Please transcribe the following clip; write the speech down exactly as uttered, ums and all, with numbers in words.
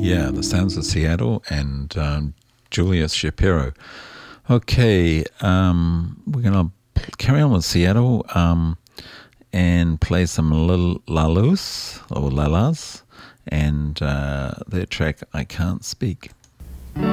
Yeah, the sounds of Seattle and um, Julius Shapiro. Okay, um, we're going to carry on with Seattle um, and play some Lil- Lalus or Lalas and uh, their track I Can't Speak.